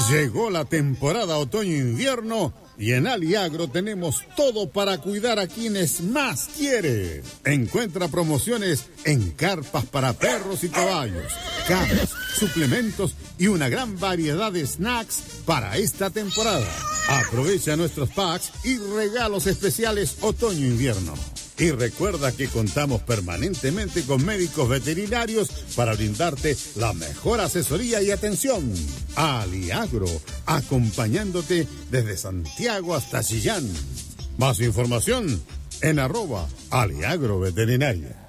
Llegó la temporada otoño-invierno y en Aliagro tenemos todo para cuidar a quienes más quiere. Encuentra promociones en carpas para perros y caballos, camas, suplementos y una gran variedad de snacks para esta temporada. Aprovecha nuestros packs y regalos especiales otoño-invierno. Y recuerda que contamos permanentemente con médicos veterinarios para brindarte la mejor asesoría y atención. Aliagro, acompañándote desde Santiago hasta Chillán. Más información en @Aliagro Veterinaria.